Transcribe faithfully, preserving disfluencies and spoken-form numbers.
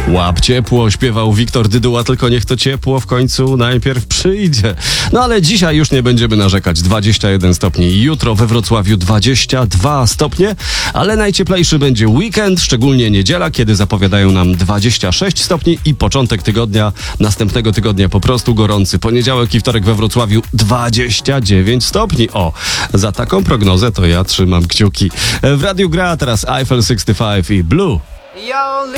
Łap ciepło, śpiewał Wiktor Dyduła, tylko niech to ciepło w końcu najpierw przyjdzie. No ale dzisiaj już nie będziemy narzekać. dwadzieścia jeden stopni. Jutro we Wrocławiu dwadzieścia dwa stopnie, ale najcieplejszy będzie weekend, szczególnie niedziela, kiedy zapowiadają nam dwadzieścia sześć stopni i początek tygodnia, następnego tygodnia po prostu gorący. Poniedziałek i wtorek we Wrocławiu dwadzieścia dziewięć stopni. O, za taką prognozę to ja trzymam kciuki. W radiu gra teraz Eiffel sześćdziesiąt pięć i Blue.